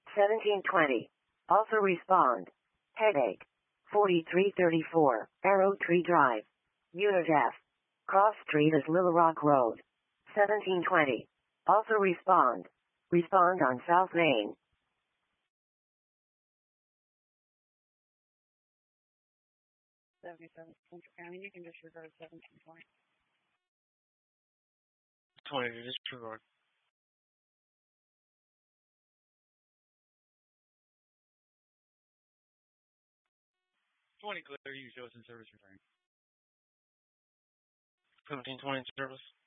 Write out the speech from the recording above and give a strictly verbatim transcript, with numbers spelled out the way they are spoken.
seventeen twenty. Also respond. Headache. forty-three thirty-four, Arrow Tree Drive. Unit F. Cross Street is Little Rock Road. seventeen twenty. Also respond. Respond on South Main. seventy-seven Central County, you can disregard seventeen twenty. twenty to disregard. twenty clear, use Joe's in service return. seventeen twenty service.